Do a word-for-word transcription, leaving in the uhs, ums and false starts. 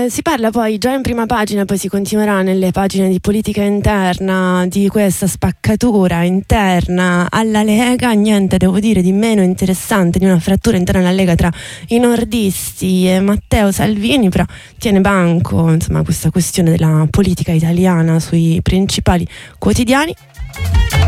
si parla poi già in prima pagina, poi si continuerà nelle pagine di politica interna, di questa spaccatura interna alla Lega. Niente, devo dire, di meno interessante di una frattura interna alla Lega tra i nordisti e Matteo Salvini, però tiene banco, insomma, questa questione della politica italiana sui principali quotidiani.